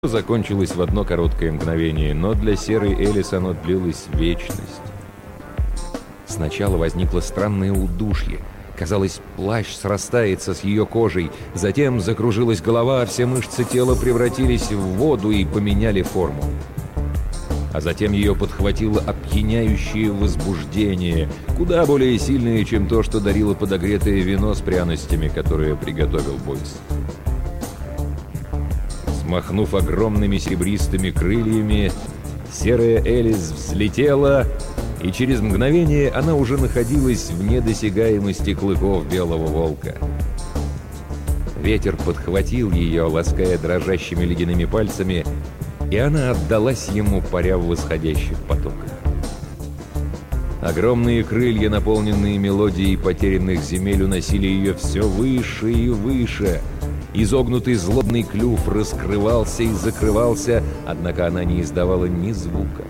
Закончилось в одно короткое мгновение, но для серой Элис оно длилось вечность. Сначала возникло странное удушье. Казалось, плащ срастается с ее кожей. Затем закружилась голова, а все мышцы тела превратились в воду и поменяли форму. А затем ее подхватило опьяняющее возбуждение, куда более сильное, чем то, что дарило подогретое вино с пряностями, которое приготовил Бойс. Махнув огромными серебристыми крыльями, серая Элис взлетела, и через мгновение она уже находилась в недосягаемости клыков белого волка. Ветер подхватил ее, лаская дрожащими ледяными пальцами, и она отдалась ему, паря в восходящих потоках. Огромные крылья, наполненные мелодией потерянных земель, уносили ее все выше и выше. Изогнутый злобный клюв раскрывался и закрывался, однако она не издавала ни звука.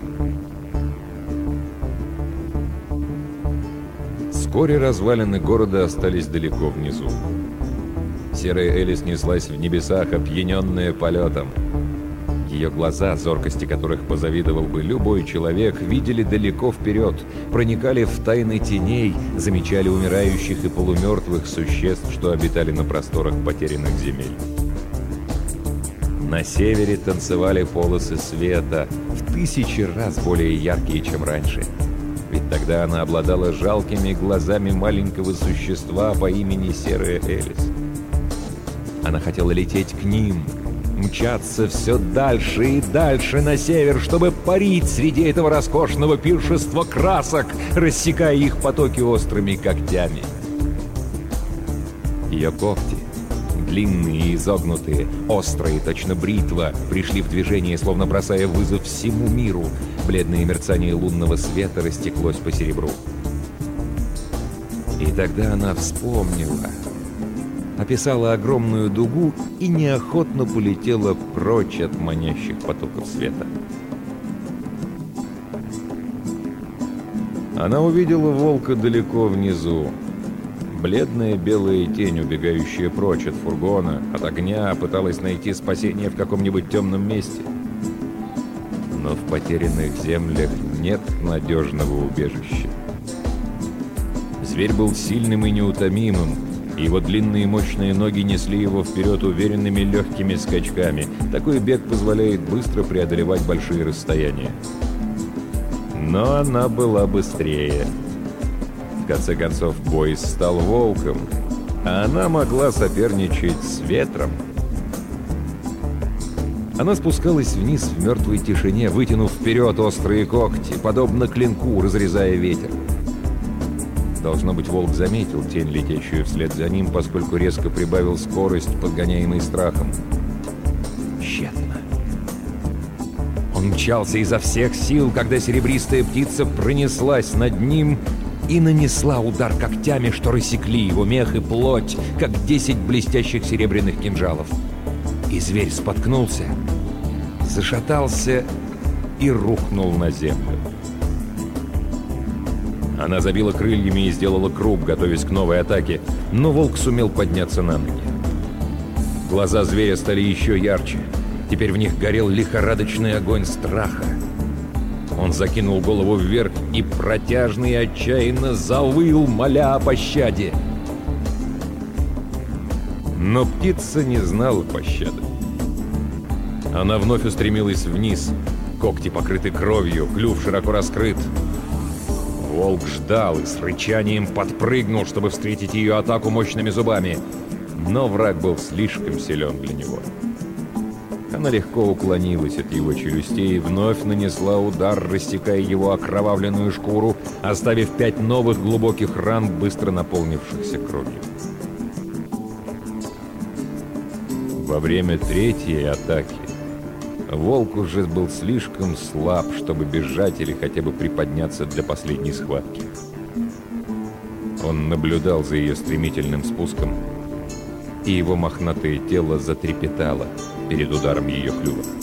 Вскоре развалины города остались далеко внизу. Серая Элис неслась в небесах, опьяненная полетом. Ее глаза, зоркости которых позавидовал бы любой человек, видели далеко вперед, проникали в тайны теней, замечали умирающих и полумертвых существ, что обитали на просторах потерянных земель. На севере танцевали полосы света, в 1000 раз более яркие, чем раньше. Ведь тогда она обладала жалкими глазами маленького существа по имени Серая Элис. Она хотела лететь к ним, мчаться все дальше и дальше на север, чтобы парить среди этого роскошного пиршества красок, рассекая их потоки острыми когтями. Ее когти, длинные и изогнутые, острые, точно бритва, пришли в движение, словно бросая вызов всему миру. Бледное мерцание лунного света растеклось по серебру. И тогда она вспомнила, описала огромную дугу и неохотно полетела прочь от манящих потоков света. Она увидела волка далеко внизу. Бледная белая тень, убегающая прочь от фургона, от огня, пыталась найти спасение в каком-нибудь темном месте. Но в потерянных землях нет надежного убежища. Зверь был сильным и неутомимым, и его длинные мощные ноги несли его вперед уверенными легкими скачками. Такой бег позволяет быстро преодолевать большие расстояния. Но она была быстрее. В конце концов, Бойс стал волком, а она могла соперничать с ветром. Она спускалась вниз в мертвой тишине, вытянув вперед острые когти, подобно клинку, разрезая ветер. Должно быть, волк заметил тень, летящую вслед за ним, поскольку резко прибавил скорость, подгоняемый страхом. Тщетно. Он мчался изо всех сил, когда серебристая птица пронеслась над ним и нанесла удар когтями, что рассекли его мех и плоть, как 10 блестящих серебряных кинжалов. И зверь споткнулся, зашатался и рухнул на землю. Она забила крыльями и сделала круг, готовясь к новой атаке, но волк сумел подняться на ноги. Глаза зверя стали еще ярче. Теперь в них горел лихорадочный огонь страха. Он закинул голову вверх и протяжно и отчаянно завыл, моля о пощаде. Но птица не знала пощады. Она вновь устремилась вниз. Когти покрыты кровью, клюв широко раскрыт. Волк ждал и с рычанием подпрыгнул, чтобы встретить ее атаку мощными зубами. Но враг был слишком силен для него. Она легко уклонилась от его челюстей и вновь нанесла удар, рассекая его окровавленную шкуру, оставив 5 новых глубоких ран, быстро наполнившихся кровью. Во время третьей атаки волк уже был слишком слаб, чтобы бежать или хотя бы приподняться для последней схватки. Он наблюдал за ее стремительным спуском, и его мохнатое тело затрепетало перед ударом ее клюва.